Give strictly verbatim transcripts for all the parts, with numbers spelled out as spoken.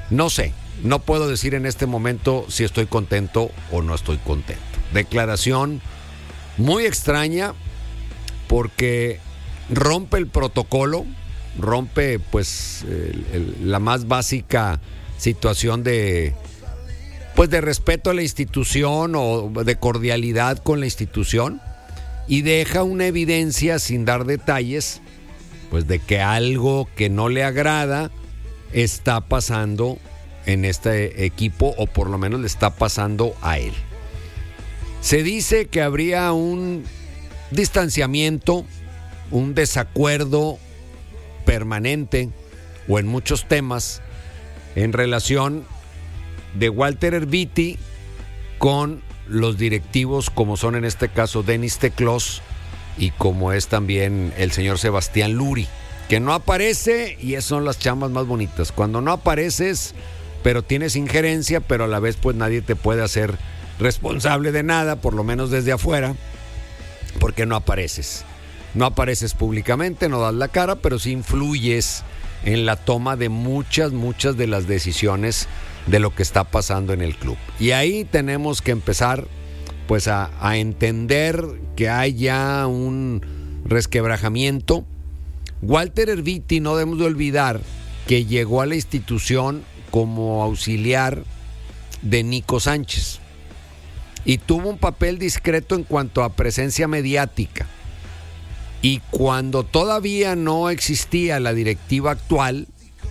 no sé, no puedo decir en este momento si estoy contento o no estoy contento. Declaración muy extraña porque rompe el protocolo, rompe pues el, el, la más básica situación de pues de respeto a la institución o de cordialidad con la institución, y deja una evidencia sin dar detalles pues de que algo que no le agrada está pasando en este equipo, o por lo menos le está pasando a él. Se dice que habría un distanciamiento, un desacuerdo permanente o en muchos temas en relación de Walter Erviti con los directivos, como son en este caso Denis Teclós y como es también el señor Sebastián Luri, que no aparece, y esas son las chambas más bonitas, cuando no apareces pero tienes injerencia, pero a la vez pues nadie te puede hacer responsable de nada, por lo menos desde afuera, porque no apareces. No apareces públicamente, no das la cara, pero sí influyes en la toma de muchas, muchas de las decisiones de lo que está pasando en el club. Y ahí tenemos que empezar pues a, a entender que hay ya un resquebrajamiento. Walter Erviti, no debemos de olvidar que llegó a la institución como auxiliar de Nico Sánchez y tuvo un papel discreto en cuanto a presencia mediática. Y cuando todavía no existía la directiva actual,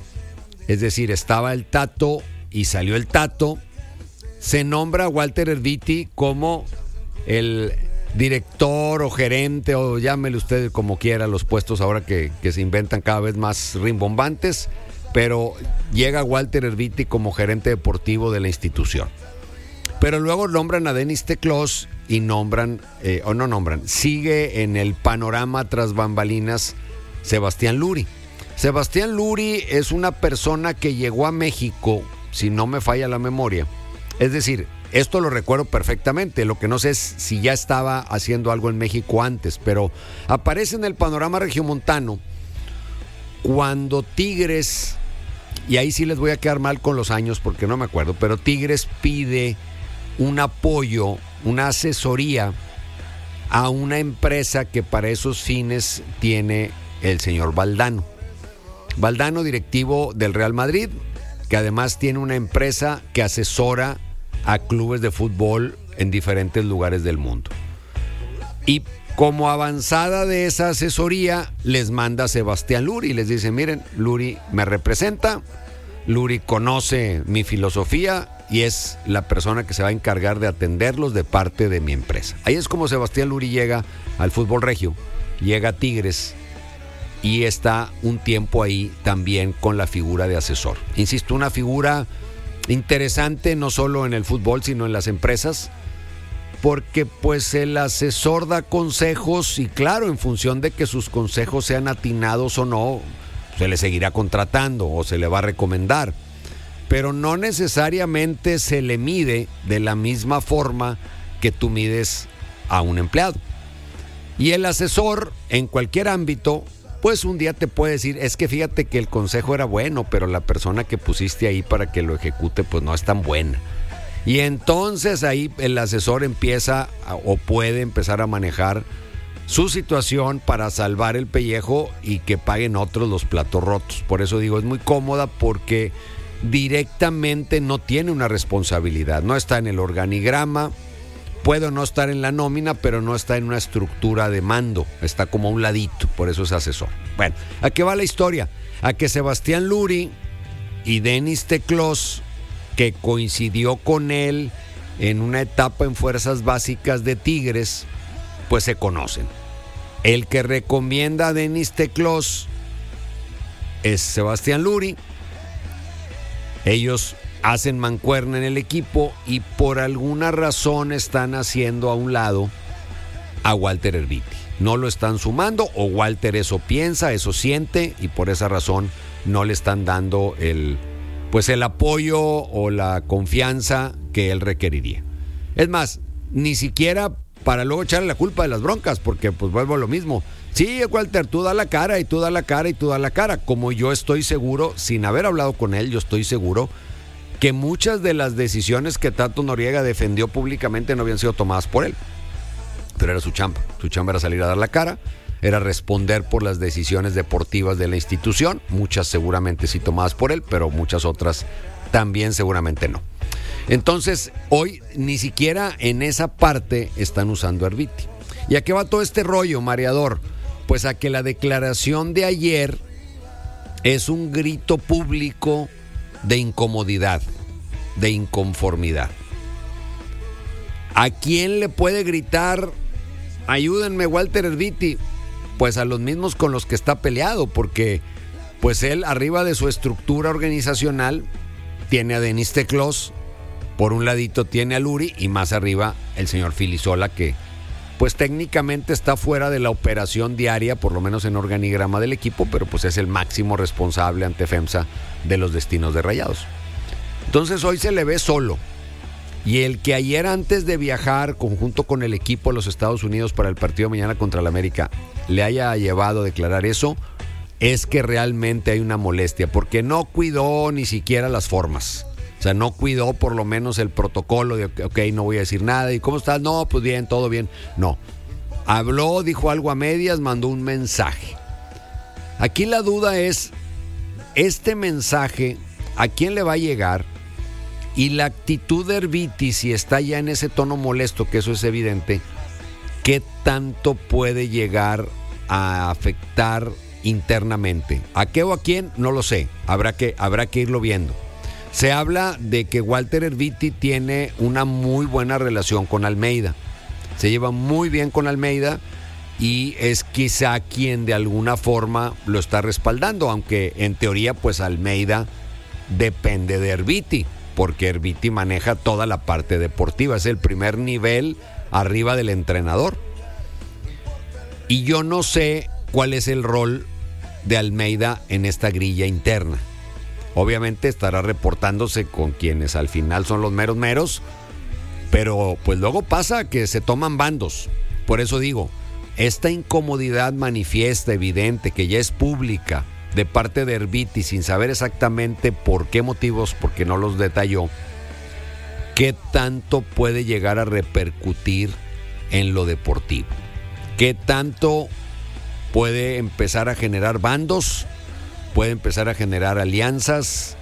es decir, estaba el Tato y salió el Tato, se nombra a Walter Erviti como el director o gerente, o llámele usted como quiera, los puestos ahora que, que se inventan cada vez más rimbombantes, pero llega Walter Erviti como gerente deportivo de la institución. Pero luego nombran a Denis Teclós y nombran, eh, o no nombran, sigue en el panorama tras bambalinas Sebastián Luri. Sebastián Luri es una persona que llegó a México, si no me falla la memoria. Es decir, esto lo recuerdo perfectamente, lo que no sé es si ya estaba haciendo algo en México antes, pero aparece en el panorama regiomontano cuando Tigres, y ahí sí les voy a quedar mal con los años porque no me acuerdo, pero Tigres pide un apoyo, una asesoría a una empresa que para esos fines tiene el señor Valdano. Valdano, directivo del Real Madrid, que además tiene una empresa que asesora a clubes de fútbol en diferentes lugares del mundo. Y como avanzada de esa asesoría, les manda a Sebastián Luri y les dice, miren, Luri me representa, Luri conoce mi filosofía y es la persona que se va a encargar de atenderlos de parte de mi empresa. Ahí es como Sebastián Luri llega al fútbol regio, llega a Tigres y está un tiempo ahí también con la figura de asesor. Insisto, una figura interesante no solo en el fútbol, sino en las empresas, porque pues el asesor da consejos y claro, en función de que sus consejos sean atinados o no, se le seguirá contratando o se le va a recomendar, pero no necesariamente se le mide de la misma forma que tú mides a un empleado. Y el asesor en cualquier ámbito, pues un día te puede decir, es que fíjate que el consejo era bueno, pero la persona que pusiste ahí para que lo ejecute pues no es tan buena. Y entonces ahí el asesor empieza a, o puede empezar a manejar su situación para salvar el pellejo y que paguen otros los platos rotos. Por eso digo, es muy cómoda porque directamente no tiene una responsabilidad, no está en el organigrama, puede no estar en la nómina, pero no está en una estructura de mando, está como a un ladito, por eso es asesor. Bueno, ¿a qué va la historia? A que Sebastián Luri y Denis Teclós, que coincidió con él en una etapa en fuerzas básicas de Tigres, pues se conocen. El que recomienda a Denis Teclós es Sebastián Luri. Ellos hacen mancuerna en el equipo y por alguna razón están haciendo a un lado a Walter Erviti. No lo están sumando, o Walter eso piensa, eso siente, y por esa razón no le están dando el, pues el apoyo o la confianza que él requeriría. Es más, ni siquiera para luego echarle la culpa de las broncas, porque pues vuelvo a lo mismo. Sí, Walter, tú da la cara y tú da la cara y tú da la cara. Como yo estoy seguro, sin haber hablado con él, yo estoy seguro que muchas de las decisiones que Tato Noriega defendió públicamente no habían sido tomadas por él. Pero era su chamba. Su chamba era salir a dar la cara, era responder por las decisiones deportivas de la institución. Muchas seguramente sí tomadas por él, pero muchas otras también seguramente no. Entonces, hoy ni siquiera en esa parte están usando a Herviti. ¿Y a qué va todo este rollo, mareador? Pues a que la declaración de ayer es un grito público de incomodidad, de inconformidad. ¿A quién le puede gritar, ayúdenme, Walter Herviti? Pues a los mismos con los que está peleado, porque pues él arriba de su estructura organizacional tiene a Denis Teclós, por un ladito tiene a Luri y más arriba el señor Filisola, que pues técnicamente está fuera de la operación diaria, por lo menos en organigrama del equipo, pero pues es el máximo responsable ante FEMSA de los destinos de Rayados. Entonces hoy se le ve solo. Y el que ayer, antes de viajar conjunto con el equipo a los Estados Unidos para el partido de mañana contra el América, le haya llevado a declarar eso, es que realmente hay una molestia, porque no cuidó ni siquiera las formas. O sea, no cuidó por lo menos el protocolo de, ok, no voy a decir nada. ¿Y cómo estás? No, pues bien, todo bien. No. Habló, dijo algo a medias, mandó un mensaje. Aquí la duda es, este mensaje, ¿a quién le va a llegar? Y la actitud de Herviti, si está ya en ese tono molesto, que eso es evidente, ¿qué tanto puede llegar a afectar internamente? ¿A qué o a quién? No lo sé. Habrá que, habrá que irlo viendo. Se habla de que Walter Herviti tiene una muy buena relación con Almeida. Se lleva muy bien con Almeida y es quizá quien de alguna forma lo está respaldando, aunque en teoría pues Almeida depende de Herviti, porque Herviti maneja toda la parte deportiva, es el primer nivel arriba del entrenador. Y yo no sé cuál es el rol de Almeida en esta grilla interna. Obviamente estará reportándose con quienes al final son los meros meros, pero pues luego pasa que se toman bandos. Por eso digo, esta incomodidad manifiesta, evidente, que ya es pública de parte de Herviti, sin saber exactamente por qué motivos, porque no los detalló, ¿qué tanto puede llegar a repercutir en lo deportivo? ¿Qué tanto puede empezar a generar bandos? Puede empezar a generar alianzas,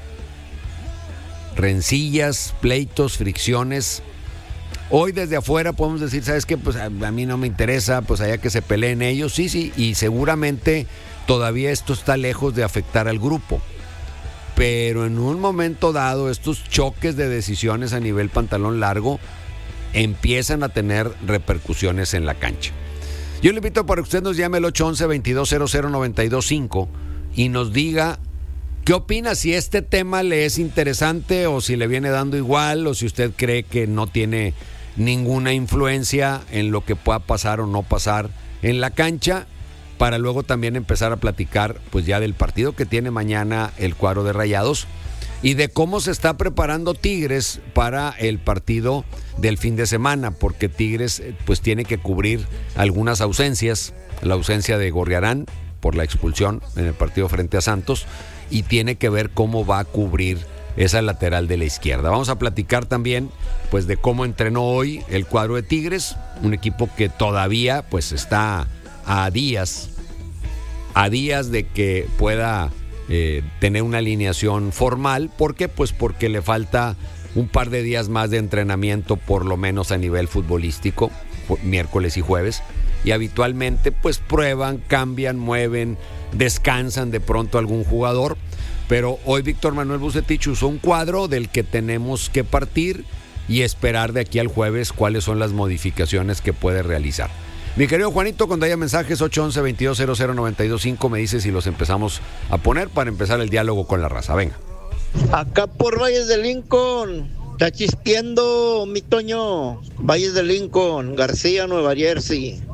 rencillas, pleitos, fricciones. Hoy desde afuera podemos decir, ¿sabes qué? Pues a, a mí no me interesa, pues allá que se peleen ellos. Sí, sí, y seguramente todavía esto está lejos de afectar al grupo. Pero en un momento dado, estos choques de decisiones a nivel pantalón largo empiezan a tener repercusiones en la cancha. Yo le invito para que usted nos llame al ocho once, veintidós cero cero, noventa y dos cinco y nos diga qué opina, si este tema le es interesante o si le viene dando igual, o si usted cree que no tiene ninguna influencia en lo que pueda pasar o no pasar en la cancha, para luego también empezar a platicar pues ya del partido que tiene mañana el cuadro de Rayados y de cómo se está preparando Tigres para el partido del fin de semana, porque Tigres pues tiene que cubrir algunas ausencias, la ausencia de Gorriarán por la expulsión en el partido frente a Santos, y tiene que ver cómo va a cubrir esa lateral de la izquierda. Vamos a platicar también pues de cómo entrenó hoy el cuadro de Tigres, un equipo que todavía pues está a días, a días de que pueda eh, tener una alineación formal. ¿Por qué? Pues porque le falta un par de días más de entrenamiento, por lo menos a nivel futbolístico, miércoles y jueves. Y habitualmente pues prueban, cambian, mueven, descansan de pronto algún jugador. Pero hoy Víctor Manuel Bucetich usó un cuadro del que tenemos que partir y esperar de aquí al jueves cuáles son las modificaciones que puede realizar. Mi querido Juanito, cuando haya mensajes, ocho once, veintidós cero cero, noventa y dos cinco, me dice si los empezamos a poner para empezar el diálogo con la raza. Venga. Acá por Valles de Lincoln, está chispeando mi Toño. Valles de Lincoln, García, Nueva Jersey.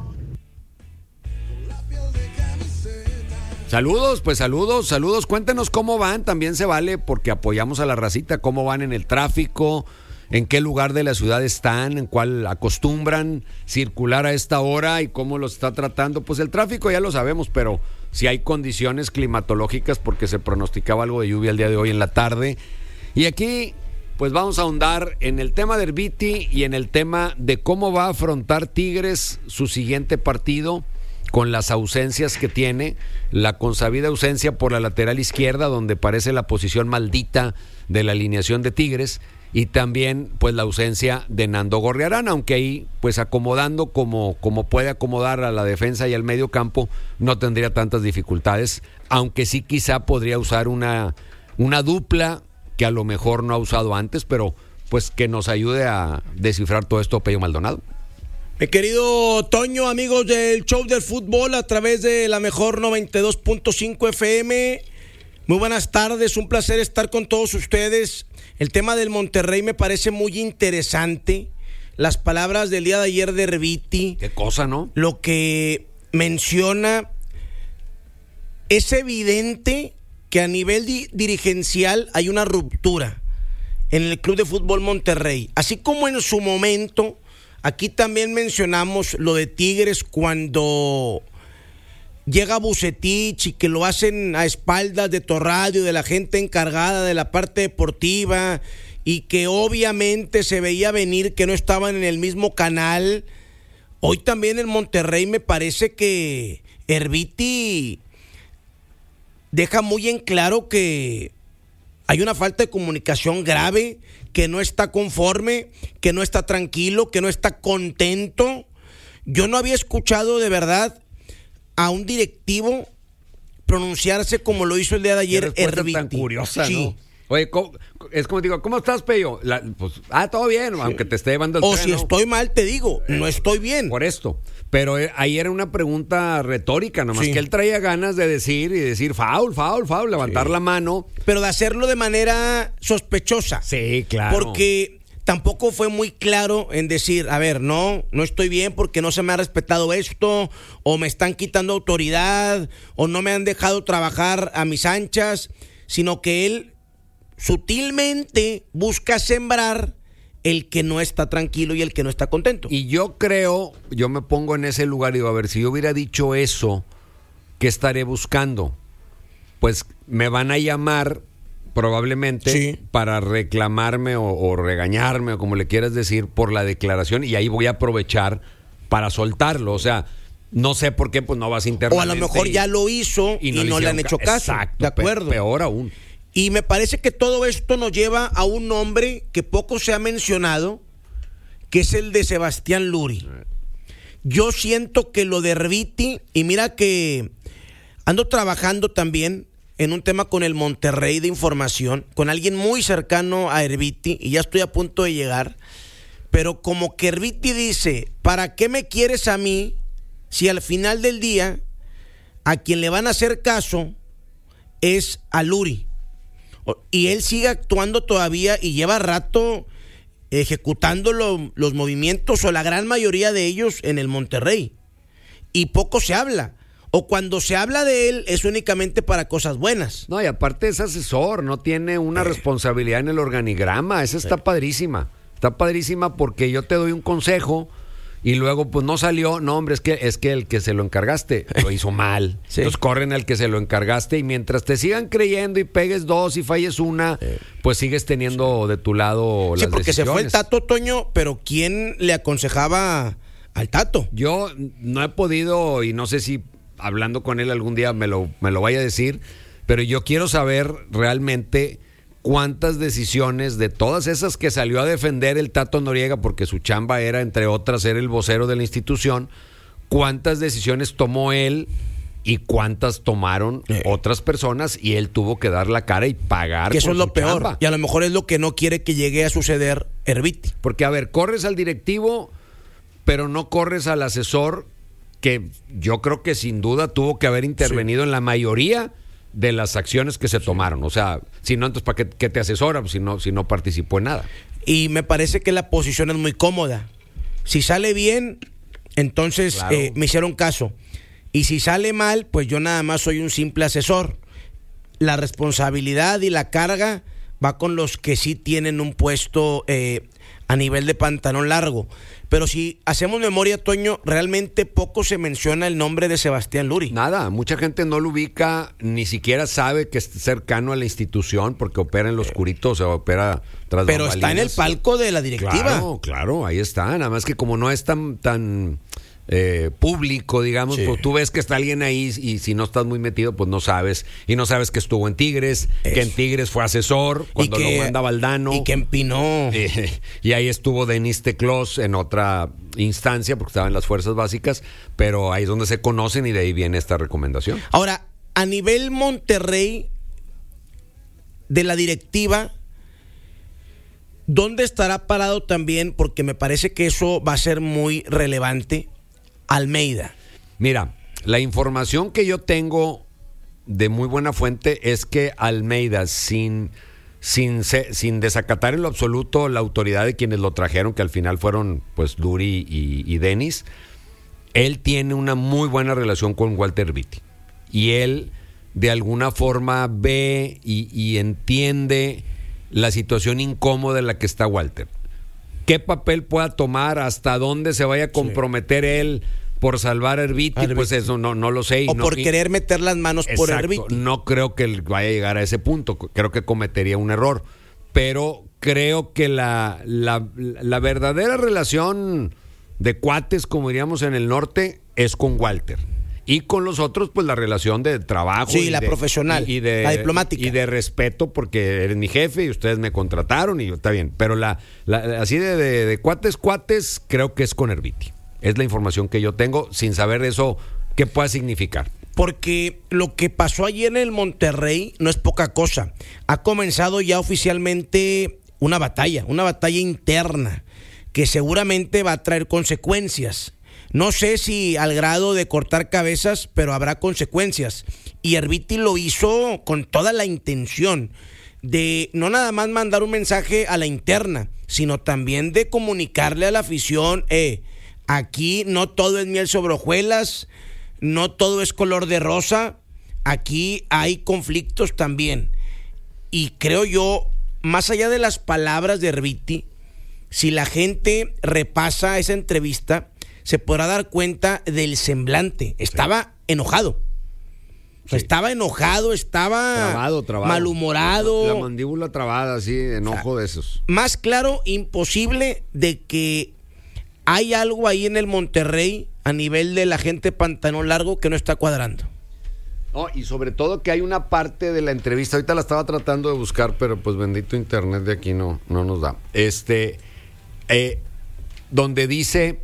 Saludos, pues saludos, saludos. Cuéntenos cómo van, también se vale, porque apoyamos a la racita, cómo van en el tráfico, en qué lugar de la ciudad están, en cuál acostumbran circular a esta hora y cómo los está tratando. Pues el tráfico ya lo sabemos, pero si hay condiciones climatológicas, porque se pronosticaba algo de lluvia el día de hoy en la tarde. Y aquí pues vamos a ahondar en el tema de Erviti y en el tema de cómo va a afrontar Tigres su siguiente partido, con las ausencias que tiene, la consabida ausencia por la lateral izquierda, donde parece la posición maldita de la alineación de Tigres, y también pues la ausencia de Nando Gorriarán, aunque ahí pues acomodando como, como puede acomodar a la defensa y al medio campo, no tendría tantas dificultades, aunque sí quizá podría usar una, una dupla que a lo mejor no ha usado antes, pero pues que nos ayude a descifrar todo esto, Pello Maldonado. Mi querido Toño, amigos del Show del Fútbol a través de la mejor noventa y dos punto cinco F M, muy buenas tardes, un placer estar con todos ustedes. El tema del Monterrey me parece muy interesante, las palabras del día de ayer de Erviti. Qué cosa, ¿no? Lo que menciona, es evidente que a nivel di- dirigencial hay una ruptura en el Club de Fútbol Monterrey. Así como en su momento, aquí también mencionamos lo de Tigres cuando llega Vucetich y que lo hacen a espaldas de Torradio, de la gente encargada de la parte deportiva, y que obviamente se veía venir que no estaban en el mismo canal. Hoy también en Monterrey me parece que Erviti deja muy en claro que hay una falta de comunicación grave, que no está conforme, que no está tranquilo, que no está contento. Yo no había escuchado de verdad a un directivo pronunciarse como lo hizo el día de ayer Erviti. Tan curiosa, sí. ¿no? Oye, ¿cómo, es como digo, ¿cómo estás, Pello? La, pues, ah, todo bien, sí. Aunque te esté llevando el o tren, si ¿no? Estoy mal, te digo, no estoy bien. Por esto. Pero eh, ahí era una pregunta retórica, nomás sí. que él traía ganas de decir y decir foul, foul, foul, levantar sí. la mano. Pero de hacerlo de manera sospechosa. Sí, claro. Porque tampoco fue muy claro en decir, a ver, no, no estoy bien porque no se me ha respetado esto, o me están quitando autoridad, o no me han dejado trabajar a mis anchas, sino que él sutilmente busca sembrar el que no está tranquilo y el que no está contento. Y yo creo, yo me pongo en ese lugar y digo, a ver, si yo hubiera dicho eso, ¿qué estaré buscando? Pues me van a llamar probablemente sí. para reclamarme o, o regañarme, o como le quieras decir, por la declaración, y ahí voy a aprovechar para soltarlo. O sea, no sé por qué, pues no vas internamente. O a lo mejor y, ya lo hizo y no, y no le, le han hecho caso. Exacto, de acuerdo. Peor aún. Y me parece que todo esto nos lleva a un nombre que poco se ha mencionado, que es el de Sebastián Luri. Yo siento que lo de Erviti, y mira que ando trabajando también en un tema con el Monterrey de información, con alguien muy cercano a Erviti, y ya estoy a punto de llegar, pero como que Erviti dice, ¿para qué me quieres a mí si al final del día a quien le van a hacer caso es a Luri? Y él sigue actuando todavía y lleva rato ejecutando lo, los movimientos, o la gran mayoría de ellos, en el Monterrey. Y poco se habla. O cuando se habla de él es únicamente para cosas buenas. No, y aparte es asesor, no tiene una eh. responsabilidad en el organigrama. Esa está eh. padrísima. Está padrísima porque yo te doy un consejo y luego pues no salió. No, hombre, es que, es que el que se lo encargaste lo hizo mal. Sí. Entonces corren al que se lo encargaste, y mientras te sigan creyendo y pegues dos y falles una, sí. pues sigues teniendo sí. de tu lado las Sí, porque decisiones. Se fue el Tato, Toño, pero ¿quién le aconsejaba al Tato? Yo no he podido, y no sé si hablando con él algún día me lo, me lo vaya a decir, pero yo quiero saber realmente cuántas decisiones de todas esas que salió a defender el Tato Noriega, porque su chamba era, entre otras, ser el vocero de la institución, cuántas decisiones tomó él y cuántas tomaron eh. otras personas, y él tuvo que dar la cara y pagar. Que eso es lo peor, chamba. Y a lo mejor es lo que no quiere que llegue a suceder Erviti. Porque, a ver, corres al directivo, pero no corres al asesor, que yo creo que sin duda tuvo que haber intervenido sí. en la mayoría de las acciones que se tomaron. O sea, si no, entonces ¿para qué, qué te asesora si no, si no participó en nada? Y me parece que la posición es muy cómoda. Si sale bien, entonces claro. eh, me hicieron caso. Y si sale mal, pues yo nada más soy un simple asesor. La responsabilidad y la carga va con los que sí tienen un puesto eh, a nivel de pantalón largo. Pero si hacemos memoria, Toño, realmente poco se menciona el nombre de Sebastián Luri. Nada, mucha gente no lo ubica, ni siquiera sabe que es cercano a la institución porque opera en lo oscurito, o sea, opera tras Pero bambalinas. está en el palco de la directiva. Claro, claro, ahí está. Nada más que como no es tan tan eh, público, digamos, Sí. pues tú ves que está alguien ahí y si no estás muy metido, pues no sabes. Y no sabes que estuvo en Tigres, Eso. que en Tigres fue asesor cuando Y que- lo manda Valdano. Y que empinó. Eh, y ahí estuvo Denis Teclos en otra instancia porque estaba en las fuerzas básicas, pero ahí es donde se conocen y de ahí viene esta recomendación. Ahora, a nivel Monterrey, de la directiva, ¿dónde estará parado también? Porque me parece que eso va a ser muy relevante. Almeida. Mira, la información que yo tengo de muy buena fuente es que Almeida, sin, sin, se- sin desacatar en lo absoluto la autoridad de quienes lo trajeron, que al final fueron pues Luri y, y Denis, él tiene una muy buena relación con Walter Vitti. Y él de alguna forma ve y, y entiende la situación incómoda en la que está Walter. ¿Qué papel pueda tomar? ¿Hasta dónde se vaya a comprometer él por salvar a Herbiti? Herbiti. Pues eso no, no lo sé. y O no- por y- querer meter las manos por Exacto, Herbiti. no creo que él vaya a llegar a ese punto. Creo que cometería un error. Pero creo que la, la, la verdadera relación de cuates, como diríamos en el norte, es con Walter. Y con los otros, pues la relación de trabajo. Sí, y la de- profesional, y- y de, la diplomática. Y de respeto, porque eres mi jefe y ustedes me contrataron y está bien. Pero la, la así de, de, de cuates, cuates, creo que es con Herbiti. Es la información que yo tengo, sin saber eso, qué pueda significar. Porque lo que pasó ayer en el Monterrey no es poca cosa. Ha comenzado ya oficialmente una batalla, una batalla interna que seguramente va a traer consecuencias. No sé si al grado de cortar cabezas, pero habrá consecuencias. Y Herbiti lo hizo con toda la intención de no nada más mandar un mensaje a la interna, sino también de comunicarle a la afición, eh, aquí no todo es miel sobre hojuelas, no todo es color de rosa, aquí hay conflictos también. Y creo yo, más allá de las palabras de Herbiti, si la gente repasa esa entrevista, se podrá dar cuenta del semblante. Estaba enojado. Sí. Estaba enojado, estaba Trabado, trabado. malhumorado. La mandíbula trabada, así, enojo de esos. Más claro, imposible de que hay algo ahí en el Monterrey a nivel de la gente pantalón largo que no está cuadrando. No, y sobre todo que hay una parte de la entrevista, ahorita la estaba tratando de buscar, pero pues bendito internet de aquí no, no nos da. Este, eh, donde dice,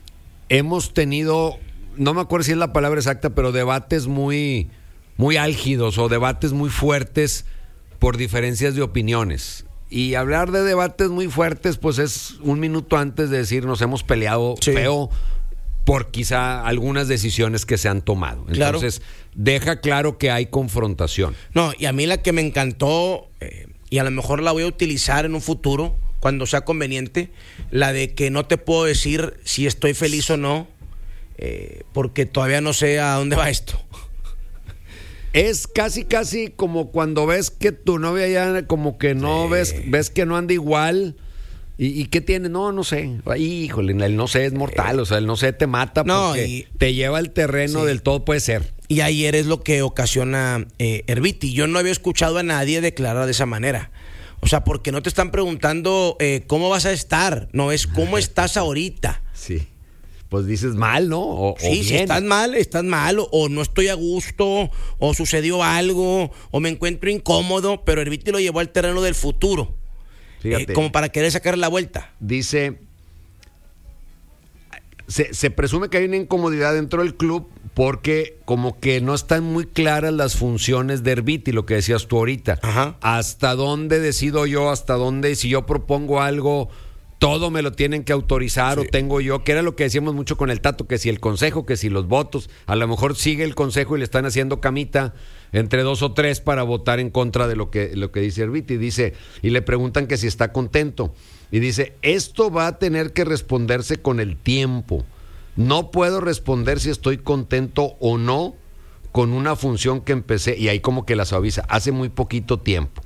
hemos tenido, no me acuerdo si es la palabra exacta, pero debates muy, muy álgidos o debates muy fuertes por diferencias de opiniones. Y hablar de debates muy fuertes, pues es un minuto antes de decir nos hemos peleado Sí. feo por quizá algunas decisiones que se han tomado. Claro. Entonces, deja claro que hay confrontación. No, y a mí la que me encantó, eh, y a lo mejor la voy a utilizar en un futuro, cuando sea conveniente, la de que no te puedo decir si estoy feliz o no, eh, porque todavía no sé a dónde va esto. Es casi, casi como cuando ves que tu novia ya como que no Sí. ves, ves que no anda igual. ¿Y, y qué tiene? No, no sé. Ay, híjole, el no sé es mortal. O sea, el no sé te mata No, porque y- te lleva al terreno Sí. del todo puede ser. Y ayer es lo que ocasiona eh, Herbiti. Yo no había escuchado a nadie declarar de esa manera. O sea, porque no te están preguntando eh, cómo vas a estar, no es cómo estás ahorita. Sí. Pues dices mal, ¿no? O, o Sí, si bien. estás mal, estás mal, o, o no estoy a gusto, o sucedió algo, o me encuentro incómodo, pero Herbiti lo llevó al terreno del futuro, Fíjate. eh, como para querer sacar la vuelta. Dice, se, se presume que hay una incomodidad dentro del club porque como que no están muy claras las funciones de Herbiti, lo que decías tú ahorita. Ajá. Hasta dónde decido yo, hasta dónde, si yo propongo algo, todo me lo tienen que autorizar Sí. o tengo yo, que era lo que decíamos mucho con el Tato, que si el consejo, que si los votos, a lo mejor sigue el consejo y le están haciendo camita entre dos o tres para votar en contra de lo que, lo que dice Herbiti. Dice, y le preguntan que si está contento. Y dice, esto va a tener que responderse con el tiempo. No puedo responder si estoy contento o no con una función que empecé, y ahí como que la suaviza, hace muy poquito tiempo.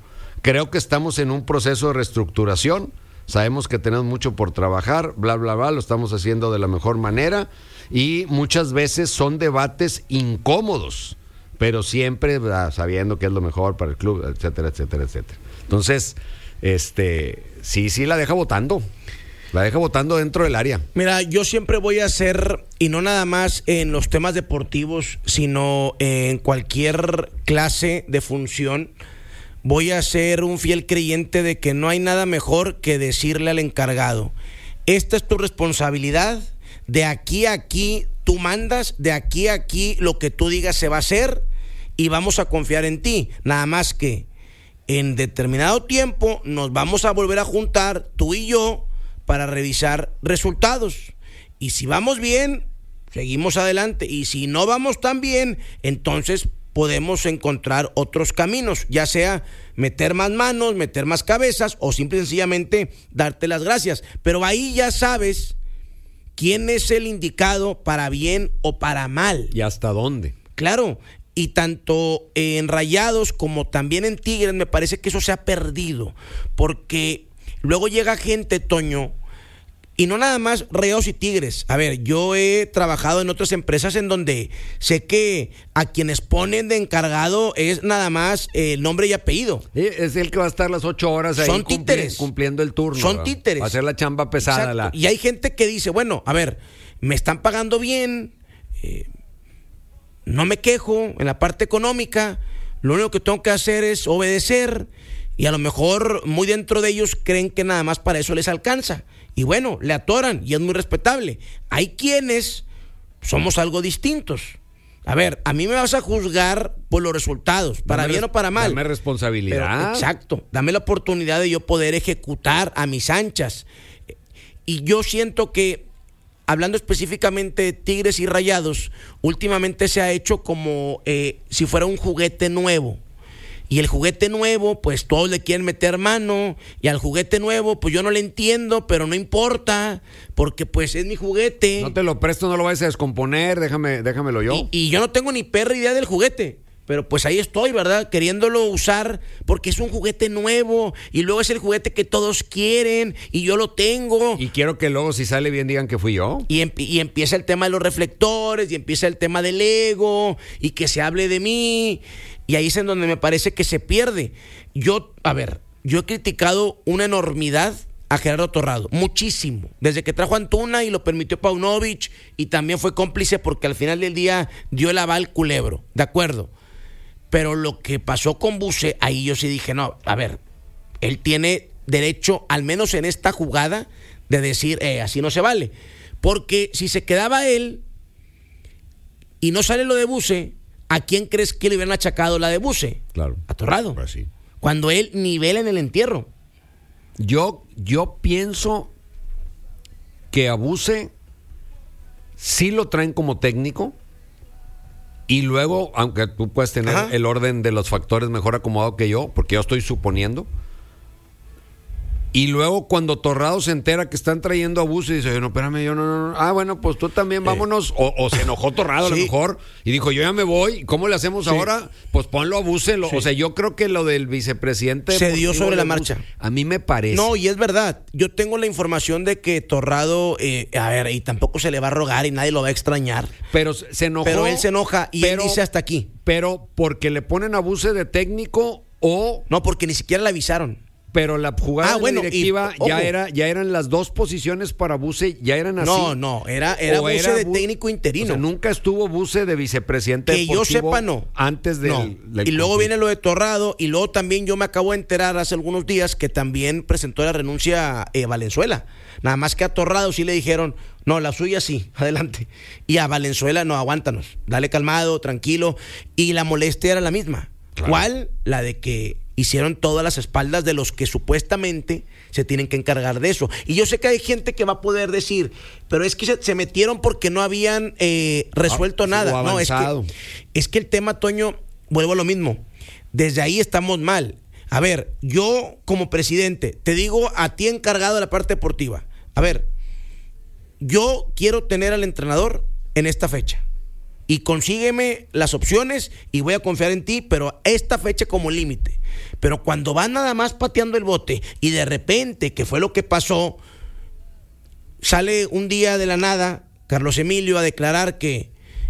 creo que estamos en un proceso de reestructuración. Sabemos que tenemos mucho por trabajar, bla, bla, bla, lo estamos haciendo de la mejor manera y muchas veces son debates incómodos, pero siempre ¿verdad? Sabiendo que es lo mejor para el club, etcétera, etcétera, etcétera. Entonces, este, sí, sí la deja votando, la deja votando dentro del área. Mira, yo siempre voy a hacer, y no nada más en los temas deportivos, sino en cualquier clase de función, voy a ser un fiel creyente de que no hay nada mejor que decirle al encargado, esta es tu responsabilidad, de aquí a aquí tú mandas, de aquí a aquí lo que tú digas se va a hacer y vamos a confiar en ti. Nada más que en determinado tiempo nos vamos a volver a juntar tú y yo para revisar resultados. Y si vamos bien, seguimos adelante. Y si no vamos tan bien, entonces podemos encontrar otros caminos, ya sea meter más manos, meter más cabezas o simple y sencillamente darte las gracias. Pero ahí ya sabes quién es el indicado para bien o para mal. ¿Y hasta dónde? Claro, y tanto en Rayados como también en Tigres me parece que eso se ha perdido, porque luego llega gente, Toño, y no nada más Rayados y Tigres. A ver, yo he trabajado en otras empresas en donde sé que a quienes ponen de encargado es nada más el nombre y apellido. Sí, es el que va a estar las ocho horas ahí Son cumpli- títeres. cumpliendo el turno. Son ¿verdad? títeres. Va a hacer la chamba pesada. La... Y hay gente que dice, bueno, a ver, me están pagando bien, eh, no me quejo en la parte económica, lo único que tengo que hacer es obedecer, y a lo mejor muy dentro de ellos creen que nada más para eso les alcanza. Y bueno, le atoran y es muy respetable. Hay quienes somos algo distintos. A ver, a mí me vas a juzgar por los resultados, para Dame bien res- o para mal. Dame responsabilidad. Pero, exacto, dame la oportunidad de yo poder ejecutar a mis anchas. Y yo siento que, hablando específicamente de Tigres y Rayados, últimamente se ha hecho como eh, si fuera un juguete nuevo. Y el juguete nuevo, pues todos le quieren meter mano, y al juguete nuevo, pues yo no le entiendo, pero no importa, porque pues es mi juguete. No te lo presto, no lo vayas a descomponer, déjame, déjamelo yo. Y, y yo no tengo ni perra idea del juguete, pero pues ahí estoy, ¿verdad? Queriéndolo usar porque es un juguete nuevo, y luego es el juguete que todos quieren, y yo lo tengo. Y quiero que luego, si sale bien, digan que fui yo. Y, em- y empieza el tema de los reflectores, y empieza el tema del ego, y que se hable de mí. Y ahí es en donde me parece que se pierde. Yo, a ver, yo he criticado una enormidad a Gerardo Torrado, muchísimo. Desde que trajo a Antuna y lo permitió Paunovic, y también fue cómplice porque al final del día dio el aval Culebro, de acuerdo. Pero lo que pasó con Buse, ahí yo sí dije, no, a ver, él tiene derecho, al menos en esta jugada, de decir, eh, así no se vale. Porque si se quedaba él y no sale lo de Buse, ¿a quién crees que le hubieran achacado la de Buse? Claro. A Torrado. Pues sí. Cuando él nivela en el entierro. Yo, yo pienso que a Buse sí lo traen como técnico, y luego, aunque tú puedes tener Ajá. el orden de los factores mejor acomodado que yo, porque yo estoy suponiendo, y luego cuando Torrado se entera que están trayendo a Buse, dice, no, espérame, yo no, no, no. Ah, bueno, pues tú también vámonos. O, o se enojó Torrado a lo Sí. mejor y dijo, yo ya me voy. ¿Cómo le hacemos Sí. ahora? Pues ponlo a Buse. Lo- Sí. O sea, yo creo que lo del vicepresidente Se dio deportivo sobre la de Buse, marcha. a mí me parece. No, y es verdad. Yo tengo la información de que Torrado, eh, a ver, y tampoco se le va a rogar y nadie lo va a extrañar. Pero se enojó. Pero él se enoja y pero- él dice hasta aquí. Pero porque le ponen a Buse de técnico o... No, porque ni siquiera le avisaron. Pero la jugada Ah, de bueno, la directiva y, ya ojo. era ya eran las dos posiciones para Buse, ya eran así. No, no, era, era O Buse de Bu- técnico interino. O sea, nunca estuvo Buse de vicepresidente Que yo deportivo sepa, no. antes del, No. del Y luego conflicto. viene lo de Torrado, y luego también yo me acabo de enterar hace algunos días que también presentó la renuncia eh, Valenzuela. Nada más que a Torrado sí le dijeron, no, la suya sí, adelante. Y a Valenzuela, no, aguántanos, dale calmado, tranquilo. Y la molestia era la misma. Claro. ¿Cuál? La de que hicieron todas las espaldas de los que supuestamente se tienen que encargar de eso. Y yo sé que hay gente que va a poder decir, pero es que se, se metieron porque no habían eh, resuelto Ah, nada. o No, es que, avanzado. es que el tema, Toño, vuelvo a lo mismo. Desde ahí estamos mal. A ver, yo como presidente, te digo a ti encargado de la parte deportiva. A ver, yo quiero tener al entrenador en esta fecha. y consígueme las opciones y voy a confiar en ti, pero esta fecha como límite. Pero cuando van nada más pateando el bote y de repente, que fue lo que pasó, sale un día de la nada Carlos Emilio a declarar que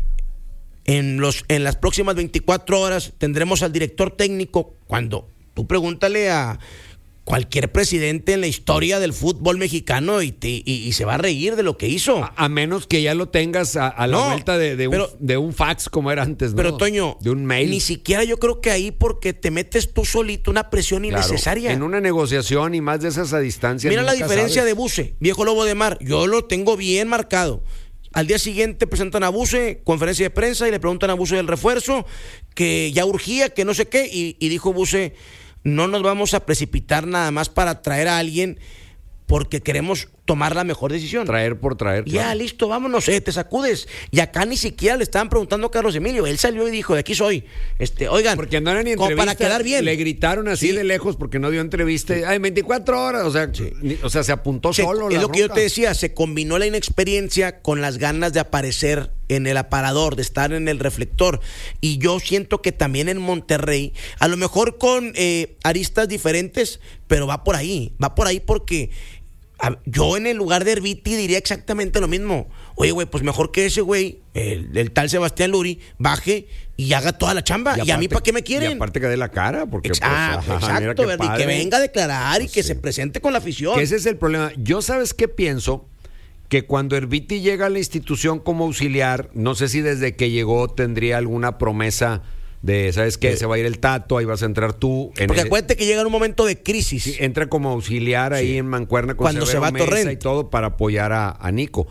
en, los, en las próximas veinticuatro horas tendremos al director técnico, cuando tú pregúntale a cualquier presidente en la historia del fútbol mexicano y, te, y, y se va a reír de lo que hizo. A, a menos que ya lo tengas a, a la No, vuelta de, de, pero- un, de un fax como era antes, ¿no? Pero Toño, de un mail. ni siquiera yo creo que ahí, porque te metes tú solito una presión Claro, innecesaria. en una negociación y más de esas a distancia. Mira la nunca diferencia sabes. de Buse, viejo lobo de mar. Yo lo tengo bien marcado. Al día siguiente presentan a Buse, conferencia de prensa, y le preguntan a Buse del refuerzo, que ya urgía, que no sé qué, y, y dijo Buse: no nos vamos a precipitar nada más para traer a alguien porque queremos tomar la mejor decisión. Traer por traer. Ya, claro. listo, vámonos, eh, te sacudes. Y acá ni siquiera le estaban preguntando a Carlos Emilio. Él salió y dijo: de aquí soy. Este, oigan, Porque no era ni como entrevista. para quedar bien. Le gritaron así Sí. de lejos porque no dio entrevista. Ay, veinticuatro horas. O sea, ni- o sea se apuntó Se- solo. es la lo que yo bronca. te decía, se combinó la inexperiencia con las ganas de aparecer en el aparador, de estar en el reflector. Y yo siento que también en Monterrey, a lo mejor con eh, aristas diferentes, pero va por ahí, va por ahí porque a- yo en el lugar de Herbiti diría exactamente lo mismo. Oye, güey, pues mejor que ese güey, el, el tal Sebastián Luri, baje y haga toda la chamba. ¿Y, a mí aparte- para qué me quieren? Y aparte que dé la cara. Porque, Ex- pues, ah, ajá, mira exacto, qué ¿verdad? Y que padre. venga a declarar y Pues que sí. se presente con la afición. Que ese es el problema. Yo, ¿sabes qué pienso? Que cuando Herbiti llega a la institución como auxiliar, no sé si desde que llegó tendría alguna promesa de, ¿sabes qué? Eh. Se va a ir el Tato, ahí vas a entrar tú. En Porque el- acuérdate que llega en un momento de crisis. sí, entra como auxiliar ahí Sí. en Mancuerna con Cuando se Severo va Mesa Torrent. y todo para apoyar a, a Nico.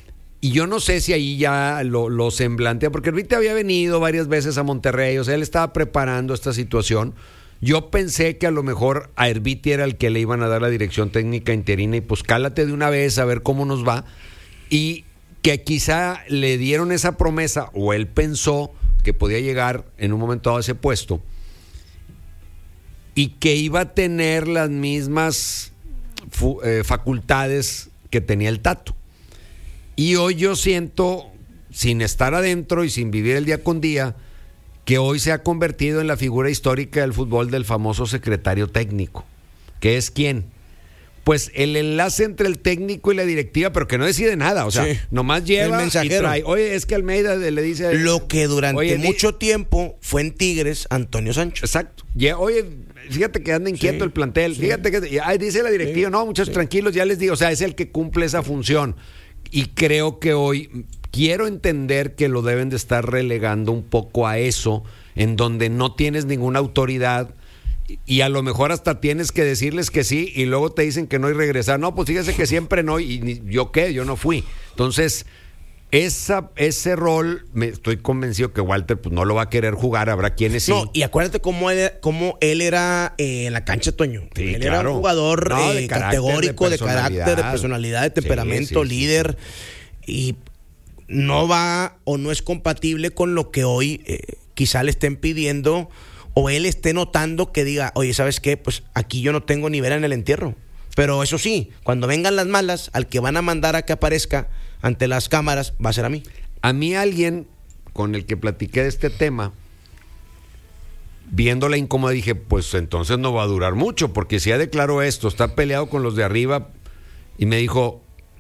Y yo no sé si ahí ya lo, lo semblantea, porque Herbiti había venido varias veces a Monterrey, o sea, él estaba preparando esta situación. Yo pensé que a lo mejor a Herbiti era el que le iban a dar la dirección técnica interina y pues cálate de una vez a ver cómo nos va. Y que quizá le dieron esa promesa o él pensó que podía llegar en un momento dado a ese puesto y que iba a tener las mismas fu- eh, facultades que tenía el Tato. Y hoy yo siento, sin estar adentro y sin vivir el día con día, que hoy se ha convertido en la figura histórica del fútbol del famoso secretario técnico. ¿Qué es quién? Pues el enlace entre el técnico y la directiva, pero que no decide nada. O sea, Sí. nomás lleva El y mensajero. trae. Oye, es que Almeida le dice... Lo que durante Oye, di- mucho tiempo fue en Tigres Antonio Sancho. Exacto. Ye- Oye, fíjate que anda inquieto Sí, el plantel. sí. Fíjate que y, ay, dice la directiva, Sí, no, muchachos, sí. tranquilos, ya les digo. O sea, es el que cumple esa función. Y creo que hoy quiero entender que lo deben de estar relegando un poco a eso, en donde no tienes ninguna autoridad. Y a lo mejor hasta tienes que decirles que sí y luego te dicen que no y regresar. No, pues fíjese que siempre no. ¿Y ni- yo qué? Yo no fui. Entonces, esa, ese rol, me estoy convencido que Walter pues no lo va a querer jugar. Habrá quienes sí. No, y acuérdate cómo él, cómo él era eh, en la cancha, Toño. Sí, él era claro. un jugador No, eh, de carácter, categórico, de de, carácter, de personalidad. personalidad, de Sí, temperamento, sí, sí, líder. Y no va o no es compatible con lo que hoy eh, quizá le estén pidiendo o él esté notando que diga: oye, ¿sabes qué? Pues aquí yo no tengo ni vera en el entierro. Pero eso sí, cuando vengan las malas, al que van a mandar a que aparezca ante las cámaras va a ser a mí. A mí alguien con el que platiqué de este tema, viendo la incómoda, dije, pues entonces no va a durar mucho, porque si ya declaró esto, está peleado con los de arriba, y me dijo,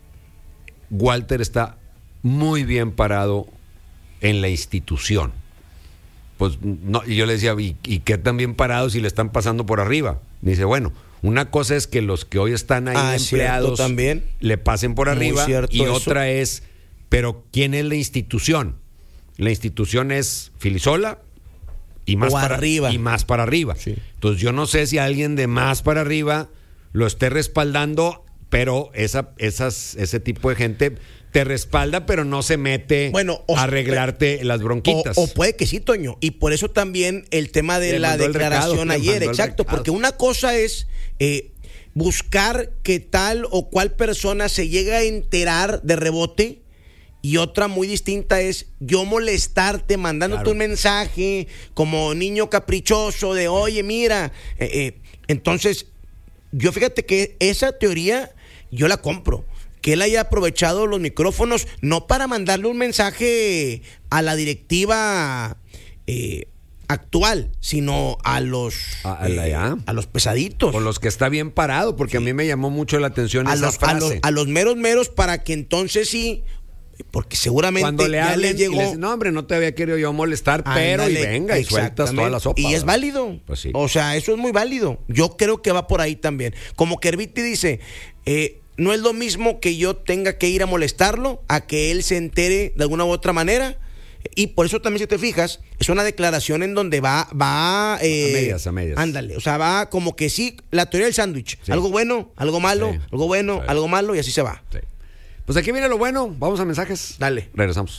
Walter está muy bien parado en la institución. Pues no, y yo le decía, ¿y, y qué tan bien parado si le están pasando por arriba? Me dice, bueno, una cosa es que los que hoy están ahí Ah, empleados cierto, también. le pasen por Muy arriba, cierto y eso. otra es, pero ¿quién es la institución? La institución es Filisola y más O para arriba. y más para arriba. Sí. Entonces yo no sé si alguien de más para arriba lo esté respaldando, pero esa, esas, ese tipo de gente te respalda, pero no se mete Bueno, o- a arreglarte las bronquitas. O, o puede que sí, Toño. Y por eso también el tema de Le la mandó el declaración recado, le ayer, mandó el exacto. recado. Porque una cosa es eh, buscar que tal o cual persona se llegue a enterar de rebote. Y otra muy distinta es yo molestarte mandándote Claro. un mensaje como niño caprichoso de, oye, mira. eh, eh, entonces, yo fíjate que esa teoría yo la compro. que él haya aprovechado los micrófonos, no para mandarle un mensaje a la directiva eh, actual, sino a los a, a, la, eh, a los pesaditos. Con los que está bien parado, porque sí. a mí me llamó mucho la atención a esa los, frase. A los, a los meros meros, para que entonces sí, porque seguramente cuando le ya hablen, le llegó. Y le dicen, no, hombre, no te había querido yo molestar, pero Ándale, y venga, y sueltas toda la sopa. Y es válido. Pues sí. O sea, eso es muy válido. Yo creo que va por ahí también. Como Kerviti dice, eh, no es lo mismo que yo tenga que ir a molestarlo a que él se entere de alguna u otra manera. Y por eso también, si te fijas, es una declaración en donde va, va eh, a medias, a medias. Ándale, o sea, va como que sí, la teoría del sándwich. Sí. Algo bueno, algo malo, sí. algo bueno, sí. algo malo, y así se va. Sí. Pues aquí viene lo bueno. Vamos a mensajes. Dale. Regresamos.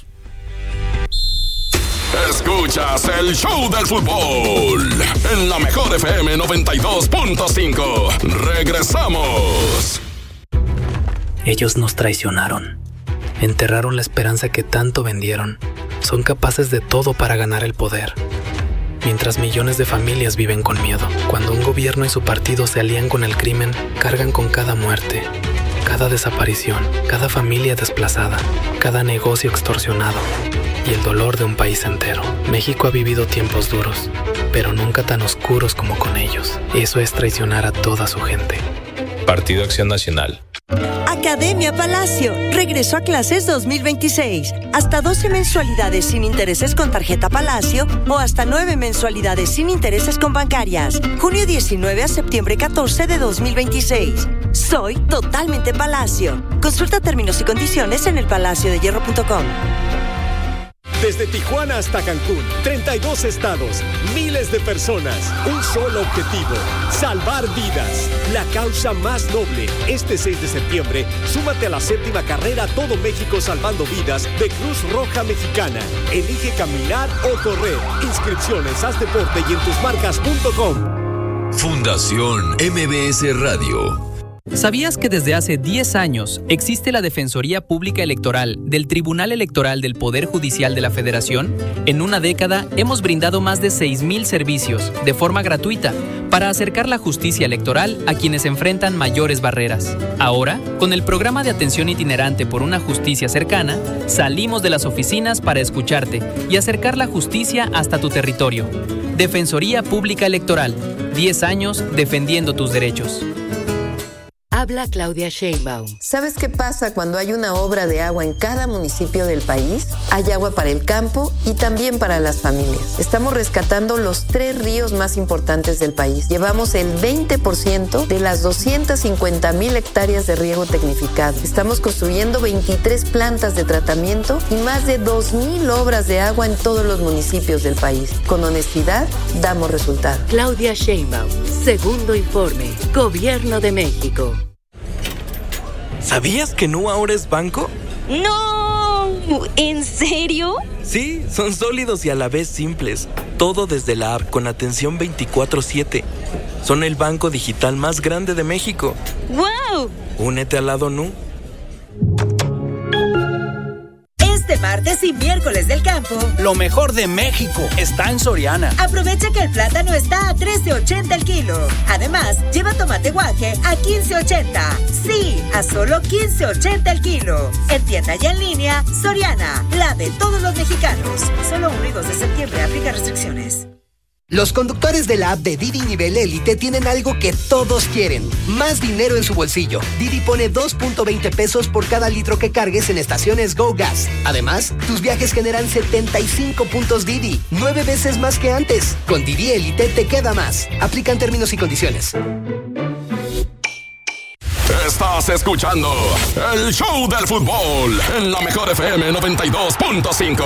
Escuchas el show del fútbol en la mejor F M noventa y dos punto cinco. Regresamos. Ellos nos traicionaron. Enterraron la esperanza que tanto vendieron. Son capaces de todo para ganar el poder. Mientras millones de familias viven con miedo. Cuando un gobierno y su partido se alían con el crimen, cargan con cada muerte, cada desaparición, cada familia desplazada, cada negocio extorsionado y el dolor de un país entero. México ha vivido tiempos duros, pero nunca tan oscuros como con ellos. Eso es traicionar a toda su gente. Partido Acción Nacional. Academia Palacio regresó a clases dos mil veintiséis. Hasta doce mensualidades sin intereses con tarjeta Palacio o hasta nueve mensualidades sin intereses con bancarias. Junio diecinueve a septiembre catorce de dos mil veintiséis. Soy totalmente Palacio. Consulta términos y condiciones en el palacio de hierro punto com. Desde Tijuana hasta Cancún, treinta y dos estados, miles de personas, un solo objetivo, salvar vidas. La causa más noble. Este seis de septiembre, súmate a la séptima carrera Todo México Salvando Vidas de Cruz Roja Mexicana. Elige caminar o correr. Inscripciones, haz deporte y en tus marcas punto com. Fundación M B S Radio. ¿Sabías que desde hace diez años existe la Defensoría Pública Electoral del Tribunal Electoral del Poder Judicial de la Federación? En una década hemos brindado más de seis mil servicios de forma gratuita para acercar la justicia electoral a quienes enfrentan mayores barreras. Ahora, con el programa de atención itinerante por una justicia cercana, salimos de las oficinas para escucharte y acercar la justicia hasta tu territorio. Defensoría Pública Electoral, diez años defendiendo tus derechos. Habla Claudia Sheinbaum. ¿Sabes qué pasa cuando hay una obra de agua en cada municipio del país? Hay agua para el campo y también para las familias. Estamos rescatando los tres ríos más importantes del país. Llevamos el veinte por ciento de las doscientas cincuenta mil hectáreas de riego tecnificado. Estamos construyendo veintitrés plantas de tratamiento y más de dos mil obras de agua en todos los municipios del país. Con honestidad, damos resultados. Claudia Sheinbaum, segundo informe, Gobierno de México. ¿Sabías que Nu ahora es banco? ¡No! ¿En serio? Sí, son sólidos y a la vez simples. Todo desde la app con atención veinticuatro siete. Son el banco digital más grande de México. ¡Wow! Únete al lado Nu. Este martes y miércoles del campo, lo mejor de México está en Soriana. Aprovecha que el plátano está a trece ochenta el kilo. Además, lleva tomate guaje a quince ochenta. Sí, a solo quince ochenta el kilo. En tienda y en línea, Soriana, la de todos los mexicanos. Solo uno y dos de septiembre, aplica restricciones. Los conductores de la app de Didi Nivel Élite tienen algo que todos quieren: más dinero en su bolsillo. Didi pone dos punto veinte pesos por cada litro que cargues en estaciones Go Gas. Además, tus viajes generan setenta y cinco puntos Didi, nueve veces más que antes. Con Didi Élite te queda más. Aplican términos y condiciones. Estás escuchando el show del fútbol en la mejor F M noventa y dos punto cinco.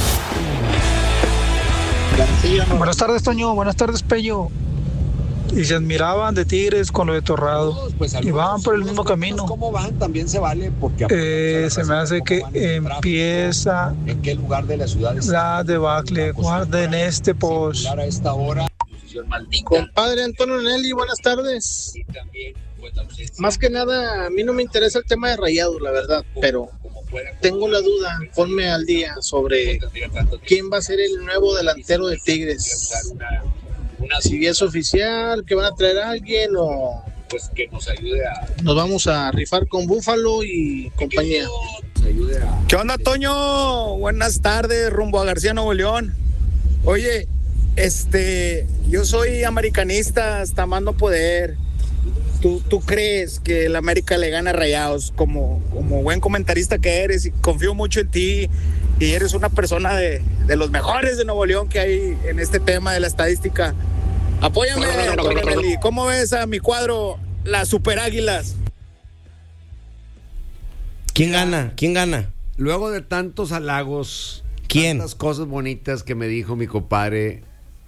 Buenas tardes, Toño. Buenas tardes, Pello. Y se admiraban de Tigres con lo de Torrado. Pues y van por el mismo camino. ¿Cómo van? También se vale porque eh, se me hace que empieza en qué lugar de la ciudad está la debacle. Guarden este post. A esta hora. Compadre Antonio Nelly, buenas tardes. Más que nada, a mí no me interesa el tema de Rayados, la verdad, pero tengo la duda, ponme al día sobre quién va a ser el nuevo delantero de Tigres. Si es oficial, que van a traer a alguien o, pues que nos ayude a... Nos vamos a rifar con Búfalo y compañía. ¿Qué onda, Toño? Buenas tardes, rumbo a García, Nuevo León. Oye, este, yo soy americanista hasta más no poder. ¿Tú, tú crees que el América le gana a Rayados? Como, como buen comentarista que eres, y confío mucho en ti, y eres una persona de, de los mejores de Nuevo León que hay en este tema de la estadística. Apóyame, apóyame. ¿Cómo ves a mi cuadro, las Super Águilas? ¿Quién gana? ¿Quién gana? Luego de tantos halagos, ¿quién? Tantas cosas bonitas que me dijo mi compadre,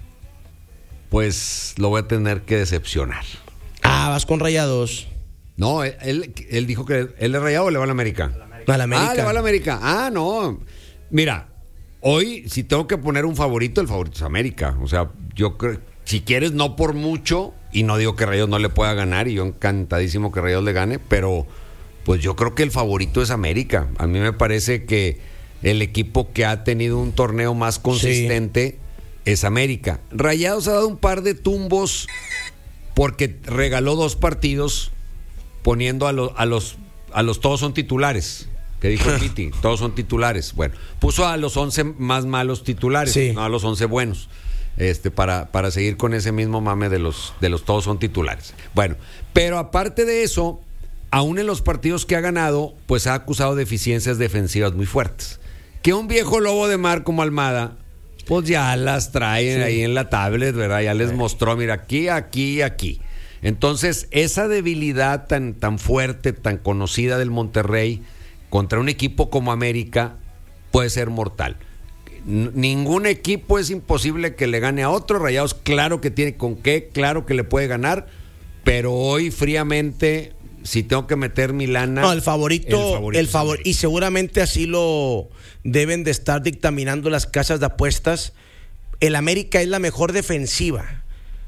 pues lo voy a tener que decepcionar. Ah, vas con Rayados. No, él, él, él dijo que él es Rayado o le va a la América. A la América. Ah, le va a la América. Ah, no. Mira, hoy si tengo que poner un favorito, el favorito es América. O sea, yo creo, si quieres, no por mucho, y no digo que Rayados no le pueda ganar, y yo encantadísimo que Rayados le gane, pero pues yo creo que el favorito es América. A mí me parece que el equipo que ha tenido un torneo más consistente sí. es América. Rayados ha dado un par de tumbos porque regaló dos partidos poniendo a los a los a los todos son titulares, que dijo el Piti, todos son titulares. Bueno, puso a los once más malos titulares, sí. no a los once buenos. Este para para seguir con ese mismo mame de los de los todos son titulares. Bueno, pero aparte de eso, aún en los partidos que ha ganado, pues ha acusado deficiencias defensivas muy fuertes. Que un viejo lobo de mar como Almada, pues ya las trae sí. ahí en la tablet, ¿verdad? Ya les mostró, mira, aquí, aquí, aquí. Entonces, esa debilidad tan, tan fuerte, tan conocida del Monterrey contra un equipo como América puede ser mortal. N- ningún equipo es imposible que le gane a otro. Rayados, claro que tiene con qué, claro que le puede ganar, pero hoy fríamente, si tengo que meter mi lana... No, el favorito, el favorito, el favor, y seguramente así lo deben de estar dictaminando las casas de apuestas. El América es la mejor defensiva.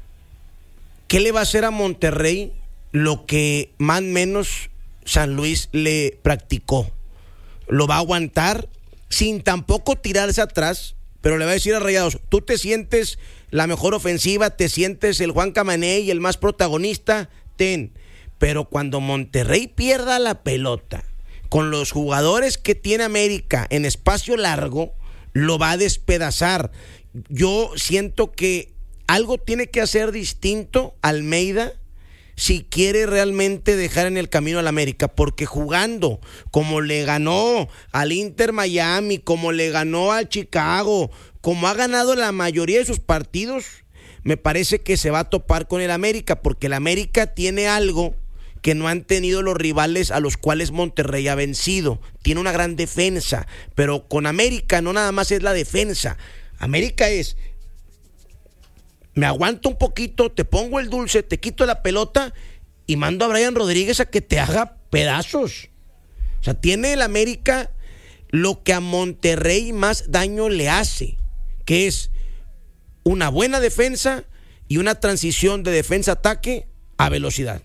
¿Qué le va a hacer a Monterrey lo que más o menos San Luis le practicó? Lo va a aguantar sin tampoco tirarse atrás, pero le va a decir a Rayados, tú te sientes la mejor ofensiva, te sientes el Juan Camané y el más protagonista, ten. Pero cuando Monterrey pierda la pelota con los jugadores que tiene América en espacio largo, lo va a despedazar. Yo siento que algo tiene que hacer distinto Almeida si quiere realmente dejar en el camino al América, porque jugando como le ganó al Inter Miami, como le ganó al Chicago, como ha ganado la mayoría de sus partidos, me parece que se va a topar con el América, porque el América tiene algo que no han tenido los rivales a los cuales Monterrey ha vencido. Tiene una gran defensa, pero con América no nada más es la defensa. América es, me aguanto un poquito, te pongo el dulce, te quito la pelota y mando a Brian Rodríguez a que te haga pedazos. O sea, tiene el América lo que a Monterrey más daño le hace, que es una buena defensa y una transición de defensa-ataque a velocidad.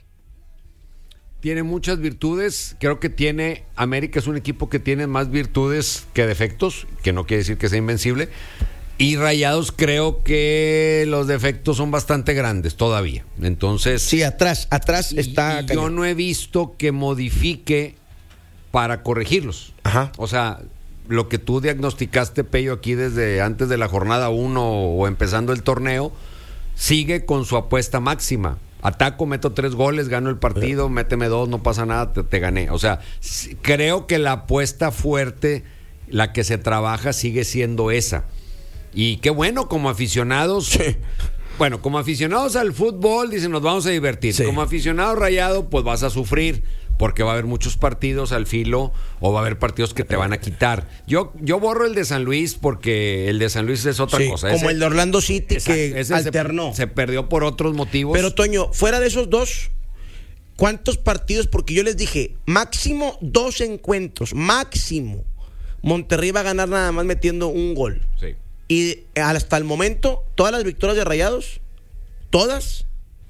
Tiene muchas virtudes, creo que tiene, América es un equipo que tiene más virtudes que defectos, que no quiere decir que sea invencible, y Rayados creo que los defectos son bastante grandes todavía, entonces... Sí, atrás, atrás y, está... Y yo no he visto que modifique para corregirlos. Ajá. O sea, lo que tú diagnosticaste, Pello, aquí desde antes de la jornada uno o empezando el torneo, sigue con su apuesta máxima. Ataco, meto tres goles, gano el partido, sí. méteme dos, no pasa nada, te, te gané. O sea, creo que la apuesta fuerte, la que se trabaja, sigue siendo esa. Y qué bueno, como aficionados, sí. bueno, como aficionados al fútbol, dicen, nos vamos a divertir. Sí. Como aficionado Rayado, pues vas a sufrir, porque va a haber muchos partidos al filo, o va a haber partidos que te van a quitar. Yo yo borro el de San Luis, porque el de San Luis es otra sí, cosa. Como ese, el de Orlando City, esa, que alternó. Se, se perdió por otros motivos. Pero, Toño, fuera de esos dos, ¿cuántos partidos? Porque yo les dije, máximo dos encuentros, máximo. Monterrey va a ganar nada más metiendo un gol. Sí. Y hasta el momento, todas las victorias de Rayados, todas,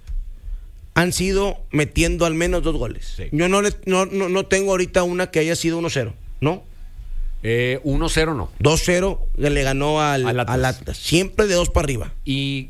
han sido metiendo al menos dos goles. Sí. Yo no, les, no, no, no tengo ahorita una que haya sido uno cero, ¿no? Eh, uno cero no. dos cero le ganó al, al, Atlas. al Atlas. Siempre de dos para arriba. Y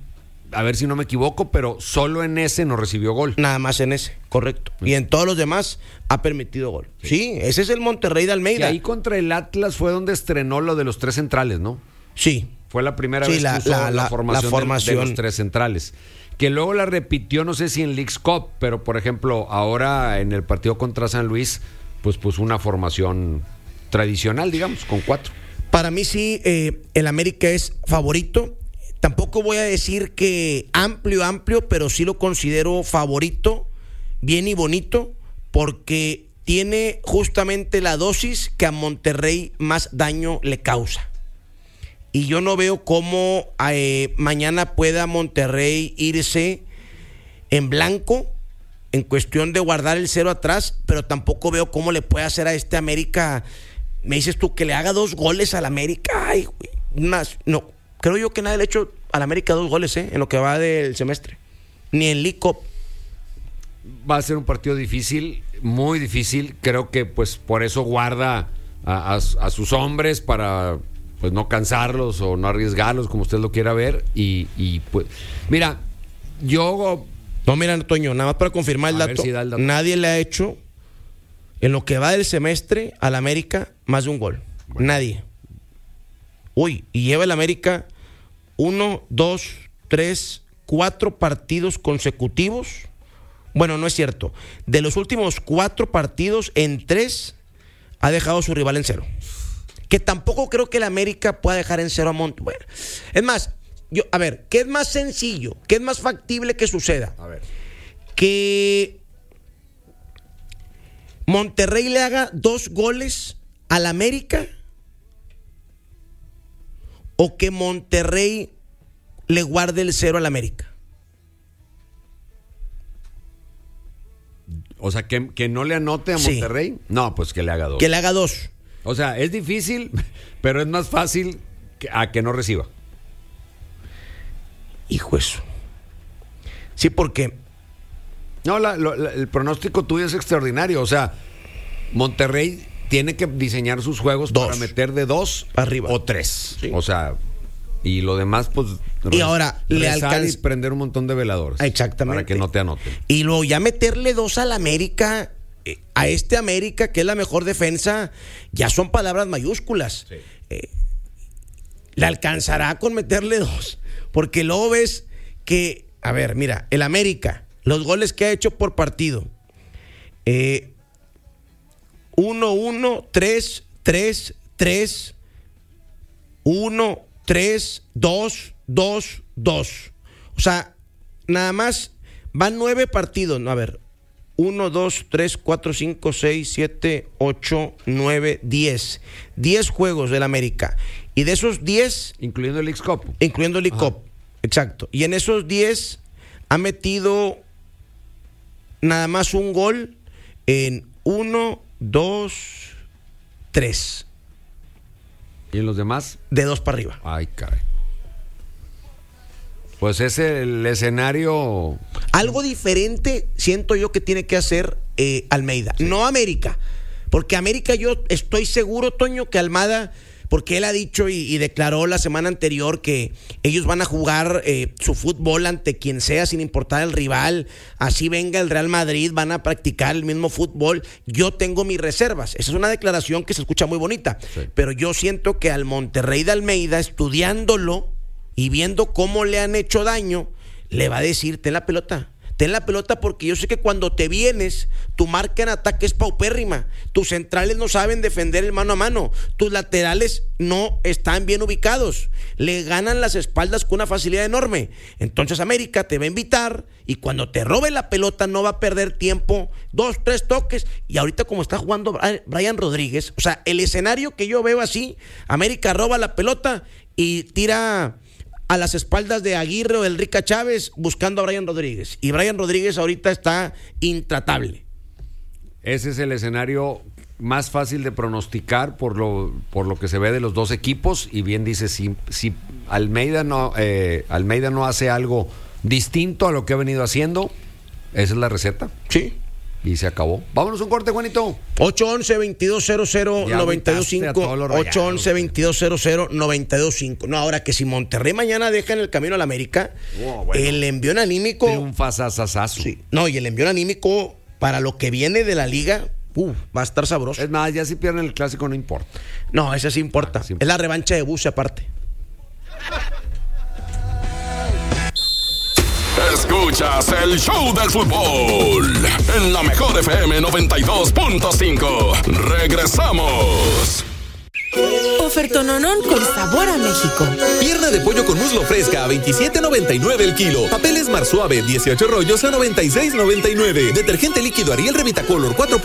a ver si no me equivoco, pero solo en ese no recibió gol. Nada más en ese, correcto. Y en todos los demás ha permitido gol. Sí, sí, ese es el Monterrey de Almeida. Y ahí contra el Atlas fue donde estrenó lo de los tres centrales, ¿no? Sí. Fue la primera sí, vez la, que usó la, la, la formación, la formación. De, de los tres centrales. Que luego la repitió, no sé si en Leagues Cup, pero por ejemplo, ahora en el partido contra San Luis, pues puso una formación tradicional, digamos, con cuatro. Para mí sí, eh, el América es favorito. Tampoco voy a decir que amplio, amplio, pero sí lo considero favorito, bien y bonito, porque tiene justamente la dosis que a Monterrey más daño le causa. Y yo no veo cómo eh, mañana pueda Monterrey irse en blanco en cuestión de guardar el cero atrás, pero tampoco veo cómo le puede hacer a este América. Me dices tú que le haga dos goles al América. Ay, güey, más, no, creo yo que nadie le ha hecho al América dos goles, ¿eh? En lo que va del semestre. Ni en League Cup. Va a ser un partido difícil, muy difícil. Creo que pues por eso guarda a, a, a sus hombres para pues no cansarlos o no arriesgarlos, como usted lo quiera ver. Y, y pues, mira, yo... No, mira, Toño, nada más para confirmar el dato, si da el dato. Nadie le ha hecho en lo que va del semestre al América más de un gol. Bueno. Nadie. Uy, y lleva el América uno, dos, tres, cuatro partidos consecutivos. Bueno, no es cierto. De los últimos cuatro partidos, en tres ha dejado a su rival en cero. Que tampoco creo que el América pueda dejar en cero a Monterrey. Bueno, es más, yo, a ver, ¿qué es más sencillo? ¿Qué es más factible que suceda? A ver. Que Monterrey le haga dos goles al América, o que Monterrey le guarde el cero al América. O sea, que, que no le anote a Monterrey. Sí. No, pues que le haga dos. Que le haga dos. O sea, es difícil, pero es más fácil que, a que no reciba. Hijo eso. Sí, porque... No, la, la, el pronóstico tuyo es extraordinario. O sea, Monterrey tiene que diseñar sus juegos dos. Para meter de dos arriba o tres. Sí. O sea, y lo demás, pues... Y ahora le alcanza y prender un montón de veladores. Exactamente. Para que no te anoten. Y luego ya meterle dos al América... A este América, que es la mejor defensa, ya son palabras mayúsculas. Sí. Eh, le alcanzará con meterle dos. Porque luego ves que, a ver, mira, el América, los goles que ha hecho por partido: eh, uno, uno, tres, tres, tres, uno, tres, dos, dos, dos. O sea, nada más van nueve partidos. No, a ver. uno, dos, tres, cuatro, cinco, seis, siete, ocho, nueve, diez. diez juegos del América. Y de esos diez... Incluyendo el Leagues Cup. Incluyendo el League Cup, exacto. Y en esos diez ha metido nada más un gol en uno, dos, tres. ¿Y en los demás? De dos para arriba. Ay, caray. Pues es el escenario... Algo diferente siento yo que tiene que hacer eh, Almeida, sí. No América. Porque América, yo estoy seguro, Toño, que Almada, porque él ha dicho y, y declaró la semana anterior que ellos van a jugar eh, su fútbol ante quien sea, sin importar el rival. Así venga el Real Madrid, van a practicar el mismo fútbol. Yo tengo mis reservas. Esa es una declaración que se escucha muy bonita. Sí. Pero yo siento que al Monterrey de Almeida, estudiándolo y viendo cómo le han hecho daño, le va a decir: ten la pelota, ten la pelota, porque yo sé que cuando te vienes, tu marca en ataque es paupérrima, tus centrales no saben defender el mano a mano, tus laterales no están bien ubicados, le ganan las espaldas con una facilidad enorme. Entonces América te va a invitar, y cuando te robe la pelota no va a perder tiempo, dos, tres toques. Y ahorita como está jugando Brian Rodríguez, o sea, el escenario que yo veo así: América roba la pelota y tira a las espaldas de Aguirre o del Rica Chávez buscando a Brian Rodríguez. Y Brian Rodríguez ahorita está intratable. Ese es el escenario más fácil de pronosticar por lo, por lo que se ve de los dos equipos. Y bien dice, si, si Almeida no, eh, Almeida no hace algo distinto a lo que ha venido haciendo, esa es la receta. Sí. Y se acabó. Vámonos a un corte, Juanito. ocho once, veintidós cero cero, noventa y dos cinco. ocho once, veintidós cero cero, noventa y dos cinco. No, ahora que si Monterrey mañana deja en el camino a la América, oh, bueno, el envión anímico. Triunfazazazazo. Sí. No, y el envión anímico para lo que viene de la liga, uh, va a estar sabroso. Es más, ya si pierden el clásico no importa. No, ese sí importa. Ah, sí importa. Es la revancha de Buse aparte. Escuchas el show del fútbol en la mejor F M noventa y dos punto cinco. Regresamos. Ofertononón con sabor a México. Pierna de pollo con muslo fresca a veintisiete noventa y nueve el kilo. Papeles Mar Suave dieciocho rollos a noventa y seis noventa y nueve. Detergente líquido Ariel Revitacolor cuatro